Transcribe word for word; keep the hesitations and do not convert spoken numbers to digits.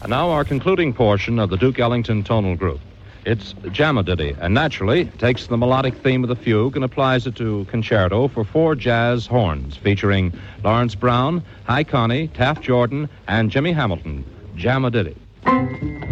And now our concluding portion of the Duke Ellington tonal group. It's Jamadiddy, and naturally takes the melodic theme of the fugue and applies it to concerto for four jazz horns, featuring Lawrence Brown, High Connie, Taft Jordan, and Jimmy Hamilton. Jamadiddy.